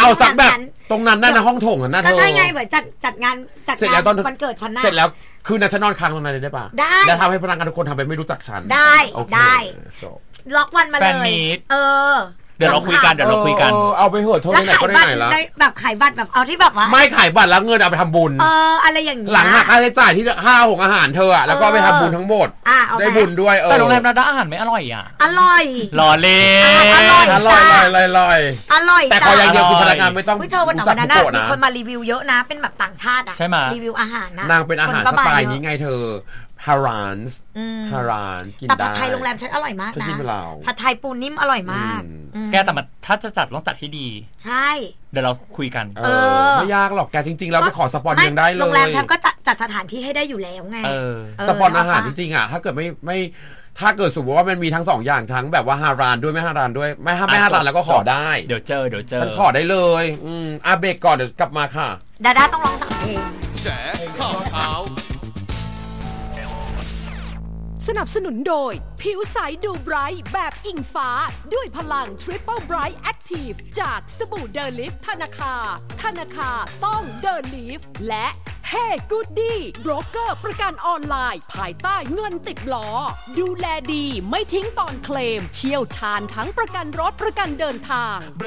เอาสักแบบตรงนั้นนะห้องโถงน่ะเธอก็ใช่ไงเหมือนจัดงานวันเกิดฉันนะเสร็จแล้วคือนัชนอนค้างตรงนั้นได้ป่ะได้แล้วทำให้พนักงานทุกคนทำไปไม่รู้จักฉันได้ล็อกวันมาเลยเดี๋ยวเราคุยกันเอาไปเหอะเท่าไหร่ก็ได้ไหนละแบบขายบัตรแบบเอาที่แบบว่าไม่ขายบัตรแล้วเงินเอาไปทำบุญอะไรอย่างเงี้ยหลังหักค่าใช้จ่ายที่ค่าของอาหารเธอแล้วก็ไปทำบุญทั้งหมดได้บุญด้วยแต่โรงแรมเราได้อาหารไม่อร่อยอ่ะอร่อยรอเล่อร่อยแต่พออย่างเดียวคือพนักงานไม่ต้องเธอวันนั้นนะมีคนมารีวิวเยอะนะเป็นแบบต่างชาติอ่ะรีวิวอาหารนะนางเป็นอาหารสไตล์นี้ไงเธอฮารานกินได้แต่ผัดไทยโรงแรมฉันอร่อยมากนะผัดไทยปูนิ่มอร่อยมากแกแต่ถ้าจะจัดต้องจัดให้ดีใช่เดี๋ยวเราคุยกันไม่ยากหรอกแกจริงๆเราไปขอสปอนยังได้เลยโรงแรมฉันก็จัดสถานที่ให้ได้อยู่แล้วไงสปอนอาหารจริงๆอ่ะถ้าเกิดไม่ถ้าเกิดสมมติว่ามันมีทั้ง2อย่างทั้งแบบว่าฮารานด้วยไม่ฮารานด้วยไม่ฮารานแล้วก็ขอได้เดี๋ยวเจอฉันขอได้เลยเบรกก่อนเดี๋ยวกลับมาค่ะดาต้องร้อง3เพลงแฉข่าวเช้าสนับสนุนโดยผิวใสดูไบรท์แบบอิงฟ้าด้วยพลัง Triple Bright Active จากสบู่เดลิฟธนาคารต้องเดลิฟและ Hey Goody โบรกเกอร์ประกันออนไลน์ภายใต้เงินติดล้อดูแลดีไม่ทิ้งตอนเคลมเชี่ยวชาญทั้งประกันรถประกันเดินทาง